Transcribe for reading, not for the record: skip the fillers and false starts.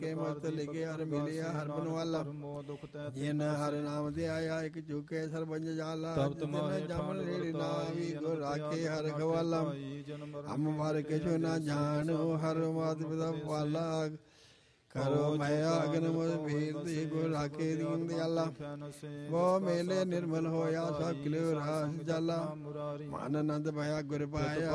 ਕੇ ਮਸਤ ਲਿਖੇ ਹਰ ਮਿਲਿਆ ਹਰ ਬਨਵਾਲਾ ਜਿਨ ਹਰ ਨਾਮ ਤੇ ਆਇਆ ਇੱਕ ਚੁਕੇ ਸਰਬੰਜ ਜਾਲਾ ਜਿਨ ਜਮਨ ਰੇੜੀ ਨਾ ਵੀ ਗੁਰ ਰਾਖੇ ਹਰ ਖਵਾਲਾ ਹਮ ਮਰ ਕੇ ਜੋ ਨਾ ਜਾਣੋ ਹਰ ਮਾਤ ਪਿਤਾ ਵਾਲਾ ਕਰੋ ਮੈਂ ਆਗਨ ਮੁਝ ਭੀਰ ਦੀ ਗੁਰ ਰਾਖੇ ਦੀਨ ਦਿਆਲਾ ਗੋ ਮੇਲੇ ਨਿਰਮਲ ਹੋਇਆ ਸਭ ਕਿਲਿਓ ਰਾਸ ਜਾਲਾ ਮਨ ਆਨੰਦ ਭਇਆ ਗੁਰ ਪਾਇਆ